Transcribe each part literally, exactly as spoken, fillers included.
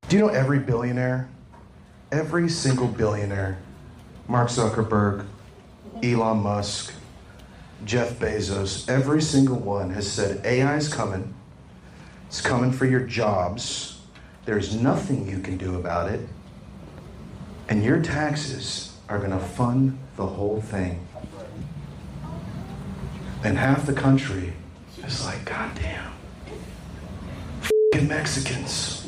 Do you know every billionaire, every single billionaire, Mark Zuckerberg, Elon Musk, Jeff Bezos, every single one has said A I is coming, it's coming for your jobs, there's nothing you can do about it, and your taxes are gonna fund the whole thing. And half the country is like, goddamn, f***ing Mexicans.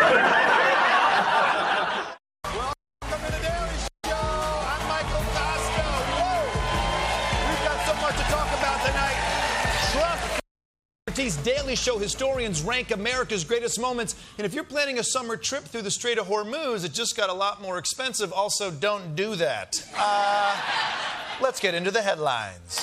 Daily Show historians rank America's greatest moments. And if you're planning a summer trip through the Strait of Hormuz, it just got a lot more expensive. Also, don't do that. Uh, let's get into the headlines.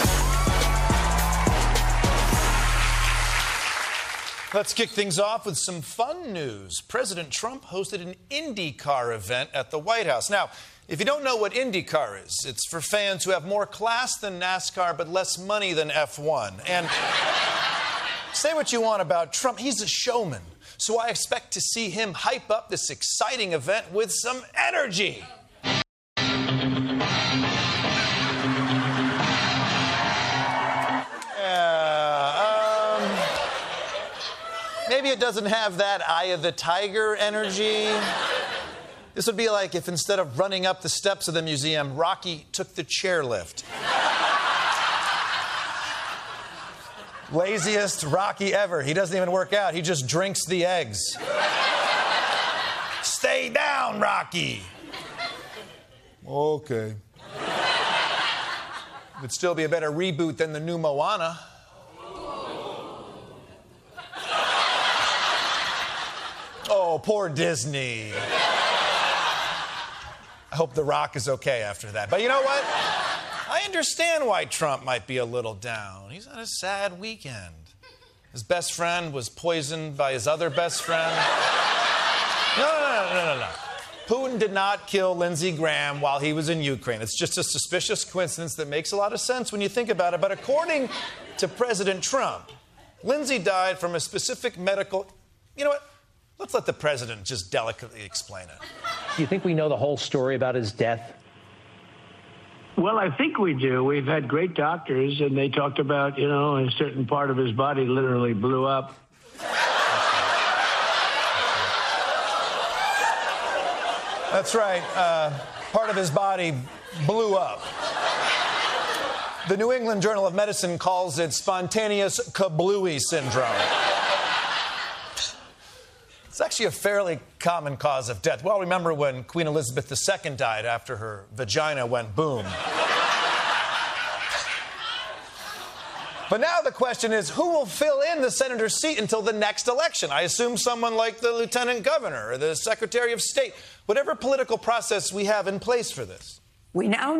Let's kick things off with some fun news. President Trump hosted an IndyCar event at the White House. Now, if you don't know what IndyCar is, it's for fans who have more class than NASCAR but less money than F one. And say what you want about Trump, he's a showman. So I expect to see him hype up this exciting event with some energy. Yeah, um, maybe it doesn't have that Eye of the Tiger energy. This would be like if instead of running up the steps of the museum, Rocky took the chairlift. Laziest Rocky ever. He doesn't even work out. He just drinks the eggs. Stay down, Rocky. Okay. Would still be a better reboot than the new Moana. Oh, poor Disney. I hope The Rock is okay after that. But you know what? I understand why Trump might be a little down. He's had a sad weekend. His best friend was poisoned by his other best friend. No, no, no, no, no, no. Putin did not kill Lindsey Graham while he was in Ukraine. It's just a suspicious coincidence that makes a lot of sense when you think about it. But according to President Trump, Lindsey died from a specific medical... You know what? Let's let the president just delicately explain it. Do you think we know the whole story about his death? Well, I think we do. We've had great doctors, and they talked about, you know, a certain part of his body literally blew up. That's right. Uh, part of his body blew up. The New England Journal of Medicine calls it spontaneous kablooey syndrome. It's actually a fairly common cause of death. Well, remember when Queen Elizabeth the Second died after her vagina went boom. But now the question is, who will fill in the senator's seat until the next election? I assume someone like the lieutenant governor or the secretary of state, whatever political process we have in place for this. We now